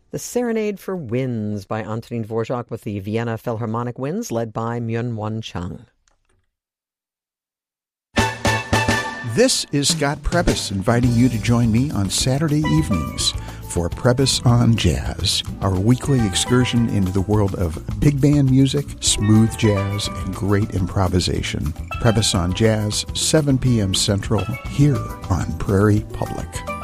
The Serenade for Winds by Antonin Dvorak with the Vienna Philharmonic Winds, led by Myung-Whun Chung. This is Scott Prebys inviting you to join me on Saturday evenings for Prebys on Jazz, our weekly excursion into the world of big band music, smooth jazz, and great improvisation. Prebys on Jazz, 7 p.m. Central, here on Prairie Public.